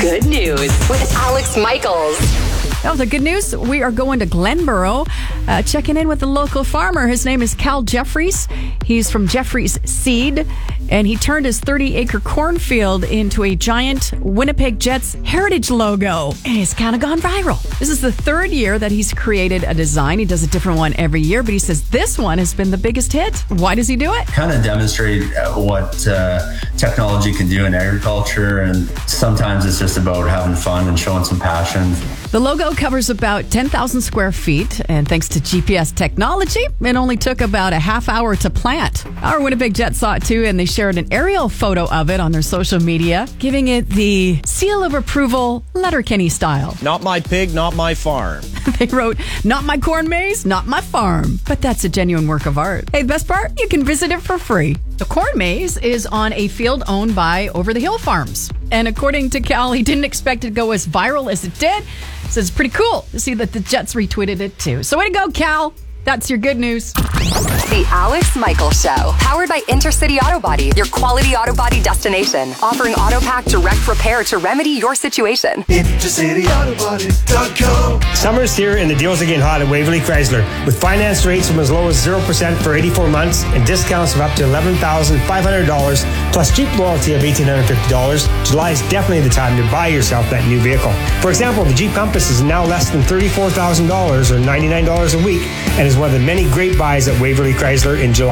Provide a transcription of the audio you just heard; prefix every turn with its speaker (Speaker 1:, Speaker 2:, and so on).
Speaker 1: Good news with Alex Michaels.
Speaker 2: Now, the good news, we are going to Glenboro, checking in with the local farmer. His name is Cal Jeffries. He's from Jeffries Seed, and he turned his 30-acre cornfield into a giant Winnipeg Jets heritage logo, and it's kind of gone viral. This is the third year that he's created a design. He does a different one every year, but he says this one has been the biggest hit. Why does he do it?
Speaker 3: Kind of demonstrate what technology can do in agriculture, and sometimes it's just about having fun and showing some passion.
Speaker 2: The logo covers about 10,000 square feet, and thanks to GPS technology, it only took about a half hour to plant. Our Winnipeg Jets saw it too, and they shared an aerial photo of it on their social media, giving it the seal of approval, Letterkenny style.
Speaker 4: Not my pig, not my farm.
Speaker 2: They wrote, not my corn maze, not my farm. But that's a genuine work of art. Hey, the best part? You can visit it for free. The corn maze is on a field owned by Over the Hill Farms. And according to Cal, he didn't expect it to go as viral as it did. So it's pretty cool to see that the Jets retweeted it too. So way to go, Cal. That's your good news.
Speaker 1: The Alex Michaels Show, powered by Intercity Auto Body, your quality auto body destination, offering AutoPack direct repair to remedy your situation.
Speaker 5: IntercityAutobody.com.
Speaker 6: Summer's here and the deals are getting hot at Waverly Chrysler. With finance rates from as low as 0% for 84 months and discounts of up to $11,500, plus cheap loyalty of $1,850, July is definitely the time to buy yourself that new vehicle. For example, the Jeep Compass is now less than $34,000 or $99 a week and is one of the many great buys at Waverly Chrysler in July.